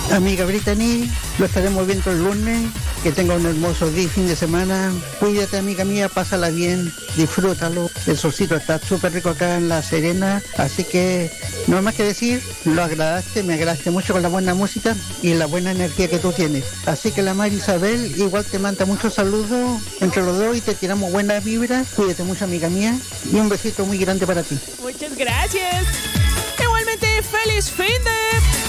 Amiga Brittany, lo estaremos viendo el lunes. Que tenga un hermoso día y fin de semana. Cuídate, amiga mía, pásala bien, disfrútalo. El solcito está súper rico acá en La Serena, así que no hay más que decir, lo agradaste, me agradaste mucho con la buena música y la buena energía que tú tienes. Así que la María Isabel igual te manda muchos saludos entre los dos y te tiramos buenas vibras. Cuídate mucho, amiga mía, y un besito muy grande para ti. Muchas gracias. Igualmente, feliz fin de...